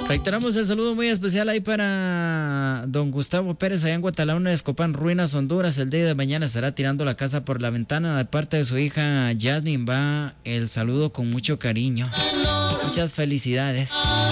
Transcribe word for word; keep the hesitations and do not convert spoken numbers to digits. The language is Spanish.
Reiteramos el saludo muy especial ahí para don Gustavo Pérez allá en Guatalana, Escopán, Ruinas, Honduras. El día de mañana estará tirando la casa por la ventana de parte de su hija Jasmine. Va el saludo con mucho cariño. Muchas felicidades.